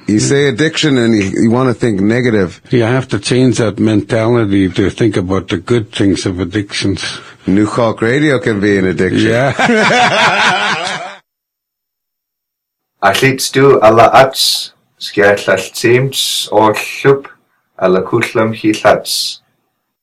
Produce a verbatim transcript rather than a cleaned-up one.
You say addiction and you, you want to think negative. You have to change that mentality to think about the good things of addictions. New Cork Radio can be an addiction. Yeah. Allitstu alla ats, skiallal teams or llup alla kullam hi lats.